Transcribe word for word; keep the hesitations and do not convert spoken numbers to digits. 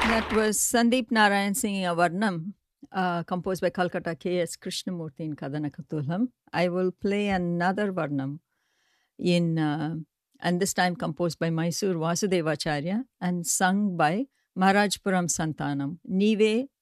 That was Sandeep Narayan singing a Varnam, uh, composed by Calcutta K S Krishnamurti in Kadanakatulam. I will play another Varnam in, uh, and this time composed by Mysore Vasudevacharya and sung by Maharajpuram Santanam. Nive